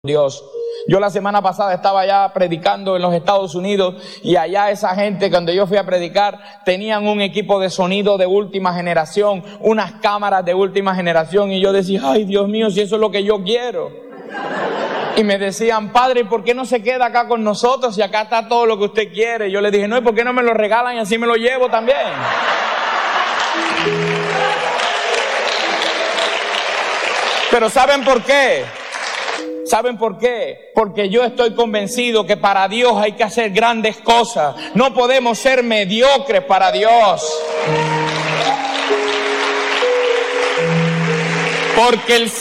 Dios. Yo la semana pasada estaba allá predicando en los Estados Unidos y allá esa gente, cuando yo fui a predicar, tenían un equipo de sonido de última generación, unas cámaras de última generación, y yo decía, ay Dios mío, si eso es lo que yo quiero. Y me decían, padre, ¿por qué no se queda acá con nosotros si acá está todo lo que usted quiere? Y yo le dije, no, ¿y por qué no me lo regalan y así me lo llevo también? Pero ¿saben por qué? ¿Saben por qué? Porque yo estoy convencido que para Dios hay que hacer grandes cosas. No podemos ser mediocres para Dios. Porque el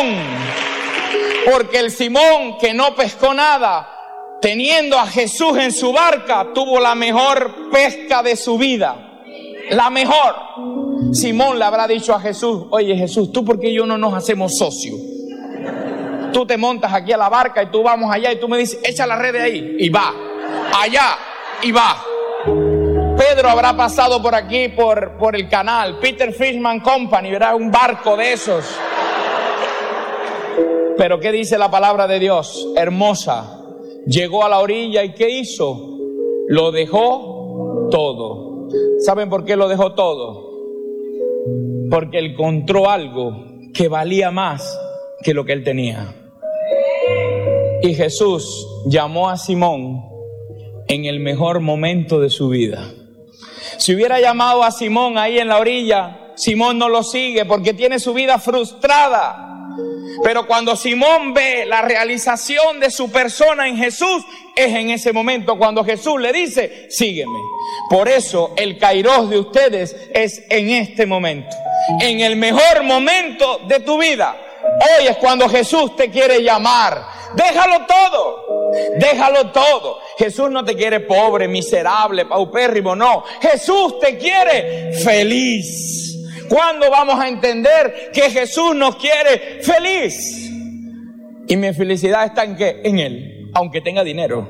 Simón que no pescó nada, teniendo a Jesús en su barca, tuvo la mejor pesca de su vida. La mejor. Simón le habrá dicho a Jesús, oye Jesús, ¿tú por qué yo no nos hacemos socios? Tú te montas aquí a la barca y tú vamos allá y tú me dices, echa la red de ahí, y va, allá, y va. Pedro habrá pasado por aquí, por el canal, Peter Fishman Company, verá un barco de esos. Pero ¿qué dice la palabra de Dios? Hermosa. Llegó a la orilla y ¿qué hizo? Lo dejó todo. ¿Saben por qué lo dejó todo? Porque él encontró algo que valía más que lo que él tenía. Y Jesús llamó a Simón en el mejor momento de su vida. Si hubiera llamado a Simón ahí en la orilla, Simón no lo sigue porque tiene su vida frustrada. Pero cuando Simón ve la realización de su persona en Jesús, es en ese momento cuando Jesús le dice, sígueme. Por eso el kairos de ustedes es en este momento, en el mejor momento de tu vida. Hoy es cuando Jesús te quiere llamar. Déjalo todo, déjalo todo. Jesús no te quiere pobre, miserable, paupérrimo, no. Jesús te quiere feliz. ¿Cuándo vamos a entender que Jesús nos quiere feliz? Y mi felicidad está en ¿qué? En Él, aunque tenga dinero.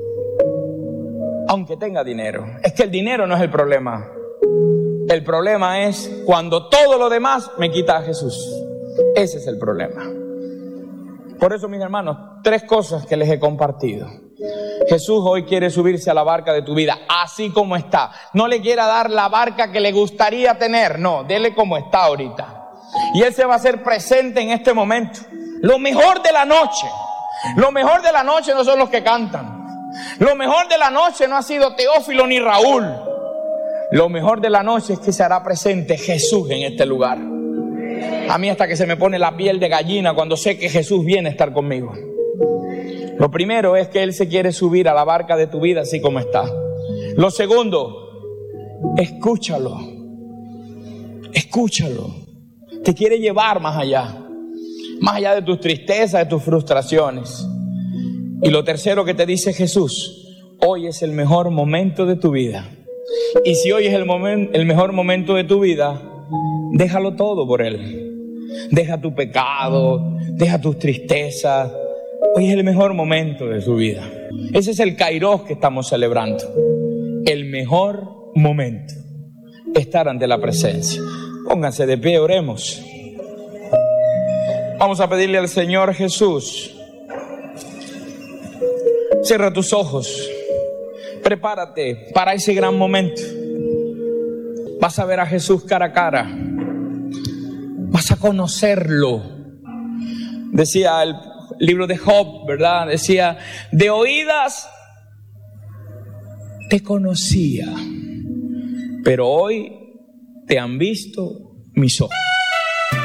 Aunque tenga dinero. Es que el dinero no es el problema. El problema es cuando todo lo demás me quita a Jesús. Ese es el problema. Por eso, mis hermanos, 3 cosas que les he compartido. Jesús hoy quiere subirse a la barca de tu vida, así como está. No le quiera dar la barca que le gustaría tener, no, dele como está ahorita. Y Él se va a hacer presente en este momento. Lo mejor de la noche, lo mejor de la noche no son los que cantan. Lo mejor de la noche no ha sido Teófilo ni Raúl. Lo mejor de la noche es que se hará presente Jesús en este lugar. A mí hasta que se me pone la piel de gallina cuando sé que Jesús viene a estar conmigo. Lo primero es que Él se quiere subir a la barca de tu vida así como está. Lo segundo, escúchalo. Escúchalo. Te quiere llevar más allá de tus tristezas, de tus frustraciones. Y lo tercero que te dice Jesús, hoy es el mejor momento de tu vida. Y si hoy es el mejor momento de tu vida, déjalo todo por Él. Deja tu pecado, deja tus tristezas. Hoy es el mejor momento de tu vida. Ese es el kairos que estamos celebrando. El mejor momento. Estar ante la presencia. Pónganse de pie, oremos. Vamos a pedirle al Señor Jesús. Cierra tus ojos. Prepárate para ese gran momento. Vas a ver a Jesús cara a cara. Vas a conocerlo. Decía el libro de Job, ¿verdad? Decía, de oídas te conocía, pero hoy te han visto mis ojos.